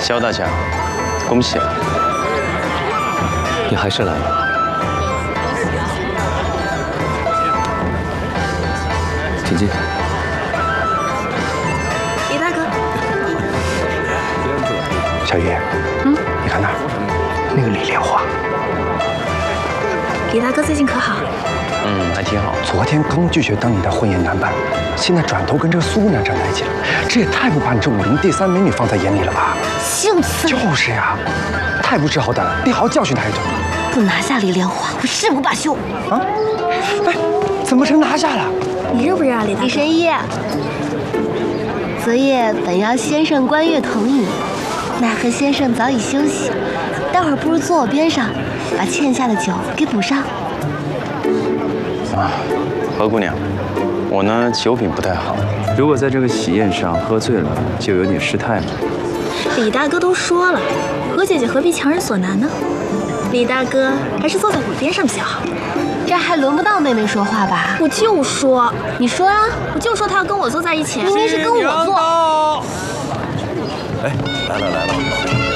肖大侠，恭喜了！ 你还是来了。请进。 李大哥， 小鱼，你看那儿，那个李莲花， 李大哥最近可好？ 还挺好。 昨天刚拒绝当你的婚宴男伴，现在转头跟这个苏姑娘站在一起了，这也太不把你这武林第3美女放在眼里了吧？ 性子就是呀，太不知好歹了，得好好教训她一顿。 不拿下李莲花，我誓不罢休。 啊？哎，怎么成拿下了？ 你认不认啊，李大哥？ 李神医，昨夜本邀先生观月同饮，奈何先生早已休息，待会儿不如坐我边上，把欠下的酒给补上。 何姑娘，我呢酒品不太好， 如果在这个喜宴上喝醉了，就有点失态了。 李大哥都说了，何姐姐何必强人所难呢？李大哥还是坐在我边上比较好。 这还轮不到妹妹说话吧？ 我就说， 你说啊， 我就说她要跟我坐在一起， 明明是跟我坐。 哎，来了来了。